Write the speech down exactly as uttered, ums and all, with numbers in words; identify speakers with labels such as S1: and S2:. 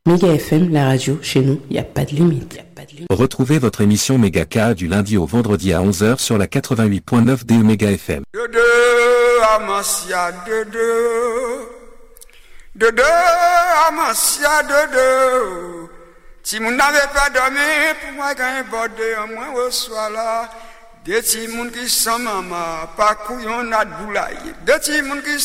S1: Méga F M, la radio, chez nous, il n'y a pas de limite. Y a pas de limite.
S2: Retrouvez votre émission Méga K du lundi au vendredi à onze heures sur la quatre-vingt-huit point neuf D E Méga F M.
S3: De deux, Amasia, de deux. De deux, Amasia, de deux. Si vous n'avez pas dormi, pour moi, quand il bordé, au moins, au soir là. Des petits moun qui sont maman, pas couillon, n'a de boulaye. Des petits moun qui